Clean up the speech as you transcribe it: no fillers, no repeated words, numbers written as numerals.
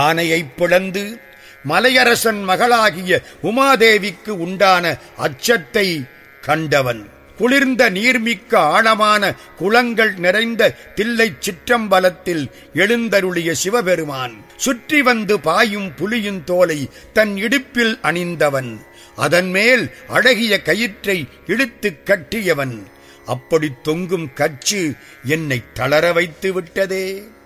ஆனையைப் பிளந்து மலையரசன் மகளாகிய உமாதேவிக்கு உண்டான அச்சத்தை கண்டவன். குளிர்ந்த நீர்மிக்க ஆழமான குளங்கள் நிறைந்த தில்லைச் சிற்றம்பலத்தில் எழுந்தருளிய சிவபெருமான் சுற்றி வந்து பாயும் புலியின் தோலை தன் இடுப்பில் அணிந்தவன். அதன் மேல் அழகிய கயிற்றை இழுத்துக் கட்டியவன். அப்படி தொங்கும் கச்சு என்னை தளர வைத்து விட்டதே.